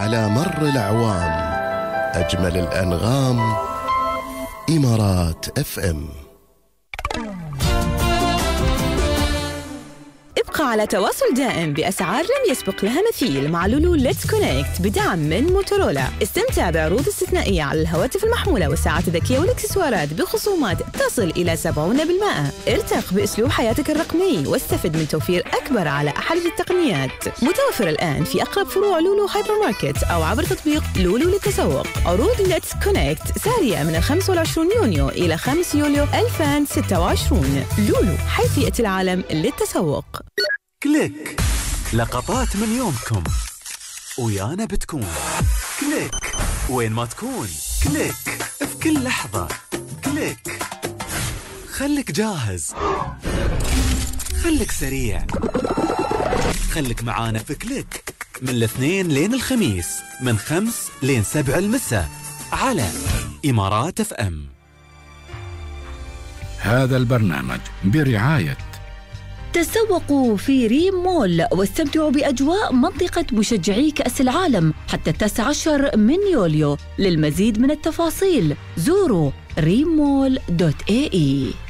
على مر الأعوام أجمل الأنغام. إمارات FM. ابقى على تواصل دائم بأسعار لم يسبق لها مثيل مع لولو ليتس كونكت بدعم من موتورولا. استمتع بعروض استثنائية على الهواتف المحمولة والساعات الذكية والإكسسوارات بخصومات تصل إلى 70%. ارتق بأسلوب حياتك الرقمي واستفد من توفير أكبر على أحدث التقنيات. متوفر الآن في أقرب فروع لولو هايبر ماركت أو عبر تطبيق لولو للتسوق. عروض ليتس كونكت سارية من 25 يونيو إلى 5 يوليو 2026. لولو، حيث يأتي العالم للتسوق. كليك، لقطات من يومكم ويانا بتكون. كليك وين ما تكون. كليك في كل لحظة. كليك خليك جاهز، خليك سريع، خليك معانا في كليك من الاثنين لين الخميس من 5 لين 7 المساء على إمارات FM. هذا البرنامج برعاية تسوقوا في ريم مول واستمتعوا بأجواء منطقة مشجعي كأس العالم حتى 19 من يوليو. للمزيد من التفاصيل زوروا rimmall.ae.